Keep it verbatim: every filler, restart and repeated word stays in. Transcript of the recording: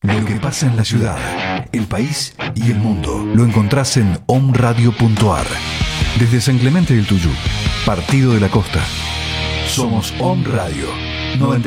Lo que pasa en la ciudad, el país y el mundo lo encontrás en omradio punto ar. Desde San Clemente del Tuyú, Partido de la Costa. Somos Om Radio noventa